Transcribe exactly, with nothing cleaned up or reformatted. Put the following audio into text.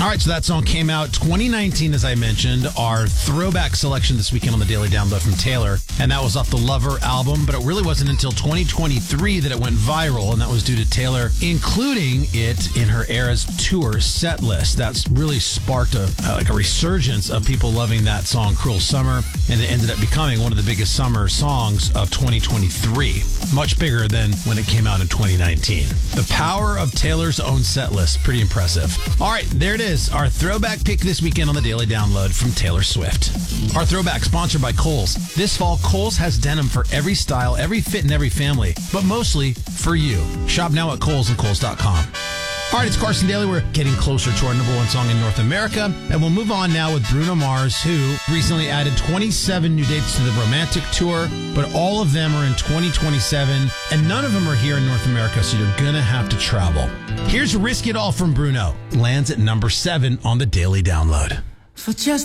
All right, so that song came out twenty nineteen, as I mentioned, our throwback selection this weekend on the Daily Download from Taylor, and that was off the Lover album, but it really wasn't until twenty twenty-three that it went viral, and that was due to Taylor including it in her Eras tour set list. That's really sparked a uh, like a resurgence of people loving that song, Cruel Summer, and it ended up becoming one of the biggest summer songs of twenty twenty-three, much bigger than when it came out in twenty nineteen. The power of Taylor's own set list, pretty impressive. All right, there it is. Our throwback pick this weekend on the Daily Download from Taylor Swift. Our throwback sponsored by Kohl's. This fall, Kohl's has denim for every style, every fit, and every family, but mostly for you. Shop now at Kohl's and Kohl's dot com. All right, it's Carson Daly. We're getting closer to our number one song in North America, and we'll move on now with Bruno Mars, who recently added twenty-seven new dates to the Romantic Tour, but all of them are in twenty twenty-seven, and none of them are here in North America, so you're going to have to travel. Here's Risk It All from Bruno. Lands at number seven on the Daily Download. For just